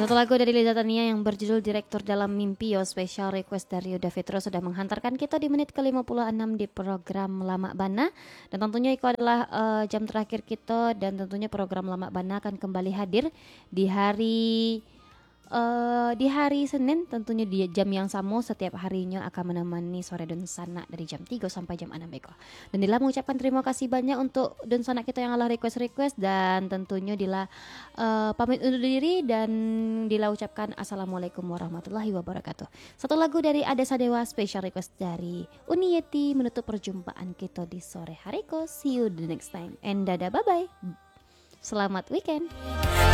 Satu lagu dari Liza Tania yang berjudul Direktur Dalam Mimpi, yo special request dari Yuda Fitro sudah menghantarkan kita di menit ke-56 di program Lama Bana. Dan tentunya itu adalah jam terakhir kita, dan tentunya program Lama Bana akan kembali hadir di hari Senin, tentunya di jam yang sama setiap harinya akan menemani sore Donsana dari jam 3 sampai jam 6 Eko. Dan Dila mengucapkan terima kasih banyak untuk Donsana kita yang Allah request, dan tentunya Dila pamit undur diri, dan Dila ucapkan Assalamualaikum warahmatullahi wabarakatuh. Satu lagu dari Ada Sadewa special request dari Uni Yeti menutup perjumpaan kita di sore hari ko. See you the next time and dadah, bye bye. Selamat weekend.